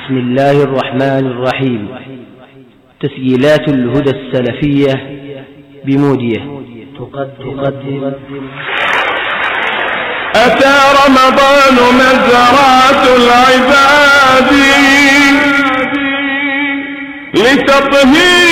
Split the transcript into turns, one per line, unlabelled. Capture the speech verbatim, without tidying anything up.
بسم الله الرحمن الرحيم. تسجيلات الهدى السلفية بمودية تقدم
أتى رمضان مزرعة العباد لتطهير